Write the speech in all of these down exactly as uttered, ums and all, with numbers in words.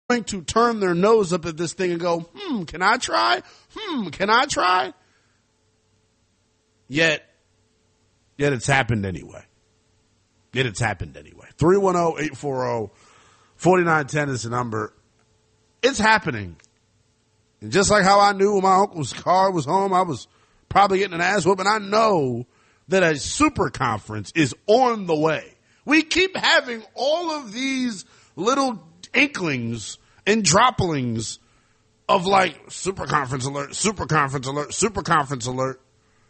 going to turn their nose up at this thing and go, hmm, can I try? Hmm, can I try? Yet, yet it's happened anyway. Yet it's happened anyway. three one zero, eight four zero, four nine one zero is the number. It's happening. And just like how I knew when my uncle's car was home, I was probably getting an ass whooping, I know that a super conference is on the way. We keep having all of these little inklings and droppings of like super conference alert, super conference alert, super conference alert.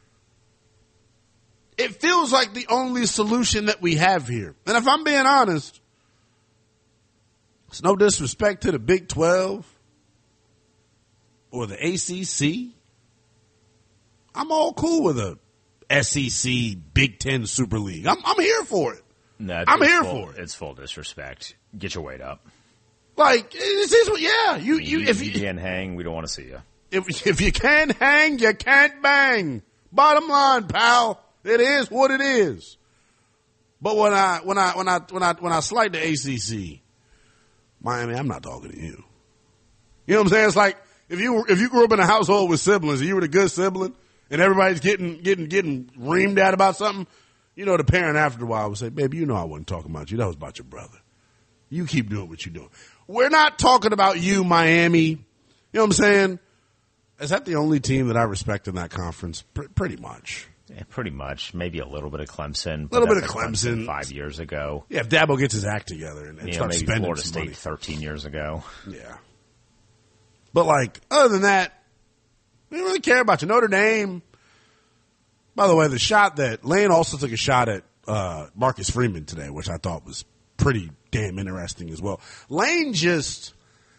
It feels like the only solution that we have here. And if I'm being honest, it's no disrespect to the Big twelve or the A C C. I'm all cool with a S E C Big Ten Super League. I'm, I'm here for it. No, I'm here full, for it. It's full disrespect. Get your weight up. Like, this is what, yeah. You, I mean, you, you, if you you can't hang, we don't want to see you. If, if you can't hang, you can't bang. Bottom line, pal. It is what it is. But when I, when I, when I, when I, when I slight the A C C, Miami, I'm not talking to you. You know what I'm saying? It's like, if you, if you grew up in a household with siblings and you were the good sibling and everybody's getting, getting, getting reamed at about something, you know, the parent after a while would say, baby, you know I wasn't talking about you. That was about your brother. You keep doing what you're doing. We're not talking about you, Miami. You know what I'm saying? Is that the only team that I respect in that conference? P- pretty much. Yeah, pretty much. Maybe a little bit of Clemson. A little bit of like Clemson. Five years ago. Yeah, if Dabo gets his act together and, and you know, starts maybe spending Florida some State money. thirteen years ago. Yeah. But, like, other than that, we don't really care about you. Notre Dame. By the way, the shot that Lane also took a shot at uh, Marcus Freeman today, which I thought was pretty damn interesting as well. Lane just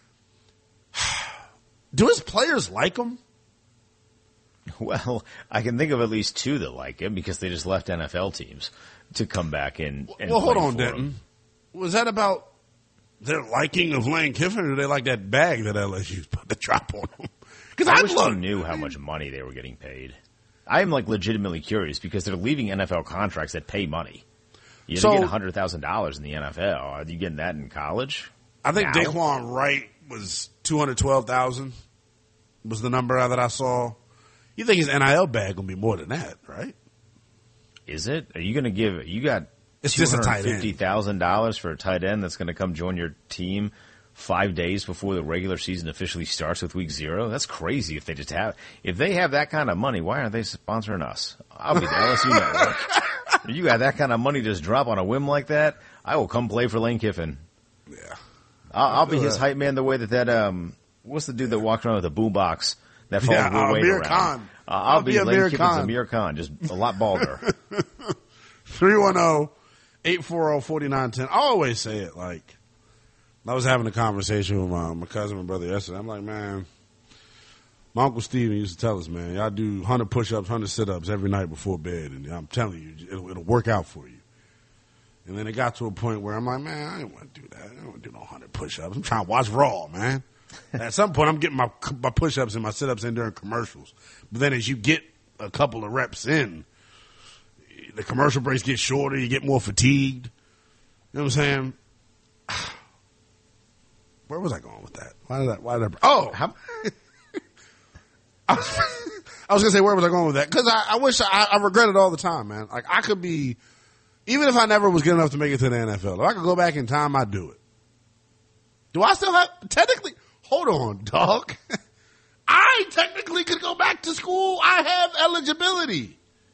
do his players like him? Well, I can think of at least two that like him because they just left N F L teams to come back and, and well, hold play on, for Denton. him. Was that about their liking of Lane Kiffin, or do they like that bag that L S U's put the drop on them? Because I I wish love, they knew how much money they were getting paid. I am like legitimately curious because they're leaving N F L contracts that pay money. You know, So- they get one hundred thousand dollars in the N F L. Are you getting that in college? I think now? Daquan Wright was two hundred twelve thousand was the number that I saw. You think his N I L bag gonna be more than that, right? Is it? Are you going to give? You got It's two just a hundred tight fifty end. thousand dollars for a tight end that's going to come join your team five days before the regular season officially starts with week zero. That's crazy. If they just have, if they have that kind of money, why aren't they sponsoring us? I'll be the L S U network. If you got that kind of money to just drop on a whim like that, I will come play for Lane Kiffin. Yeah. I'll, I'll be his hype man the way that that um, what's the dude that walked around with a boombox that followed Yeah, Will Wade Amir around? Khan. Uh, I'll, I'll be, be Lane Amir Kiffin's Khan. Amir Khan, just a lot balder. three one zero, eight four zero, four nine one zero. I always say it like, I was having a conversation with my, my cousin and brother yesterday. I'm like, man, my Uncle Steven used to tell us, man, y'all do one hundred push-ups, one hundred sit-ups every night before bed, and I'm telling you, it'll, it'll work out for you. And then it got to a point where I'm like, man, I didn't want to do that. I don't want to do no one hundred push-ups. I'm trying to watch Raw, man. At some point, I'm getting my, my push-ups and my sit-ups in during commercials. But then as you get a couple of reps in, the commercial breaks get shorter, you get more fatigued. You know what I'm saying? Where was I going with that? Why did I, why did I, oh, how, I was, I was going to say, where was I going with that? Because I, I wish, I, I regret it all the time, man. Like, I could be, even if I never was good enough to make it to the N F L, if I could go back in time, I'd do it. Do I still have, technically, hold on, dog. I technically could go back to school. I have eligibility.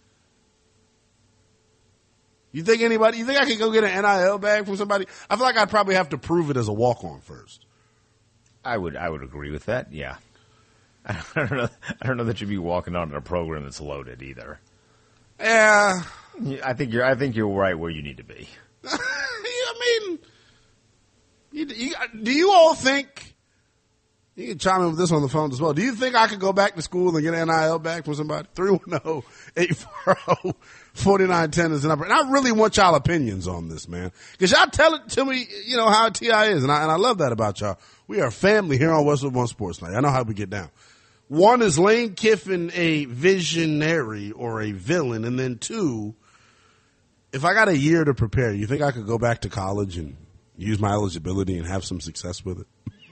You think anybody, you think I could go get an N I L bag from somebody? I feel like I'd probably have to prove it as a walk-on first. I would, I would agree with that. Yeah, I don't know. I don't know that you'd be walking on a program that's loaded either. Yeah, I think you're. I think you're right where you need to be. I mean, you, you, do you all think? You can chime in with this on the phone as well. Do you think I could go back to school and get an N I L bag from somebody? three one zero, eight four zero, four nine one zero is the number. And I really want y'all opinions on this, man. Because y'all tell it to me, you know, how T I is. And I, and I love that about y'all. We are a family here on Westwood One Sports Night. I know how we get down. One, is Lane Kiffin a visionary or a villain? And then two, if I got a year to prepare, you think I could go back to college and use my eligibility and have some success with it?